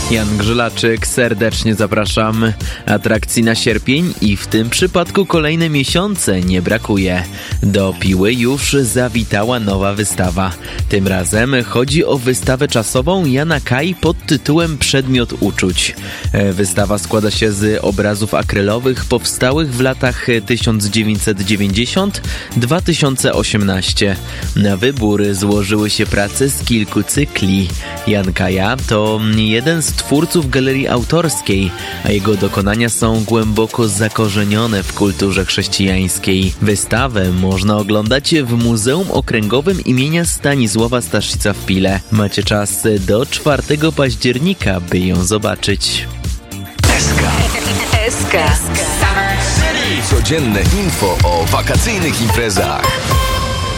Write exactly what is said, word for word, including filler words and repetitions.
Jan Grzelaczyk, serdecznie zapraszam. Atrakcji na sierpień i w tym przypadku kolejne miesiące nie brakuje. Do Piły już zawitała nowa wystawa. Tym razem chodzi o wystawę czasową Jana Kai pod tytułem Przedmiot uczuć. Wystawa składa się z obrazów akrylowych powstałych w latach tysiąc dziewięćset dziewięćdziesiąt do dwa tysiące osiemnastego. Na wybór złożyły się prace z kilku cykli. Jan Kaja to jeden z twórców galerii autorskiej, a jego dokonania są głęboko zakorzenione w kulturze chrześcijańskiej. Wystawę można oglądać w Muzeum Okręgowym imienia Stanisława Staszica w Pile. Macie czas do czwartego października, by ją zobaczyć. S K. S K. Codzienne info o wakacyjnych imprezach.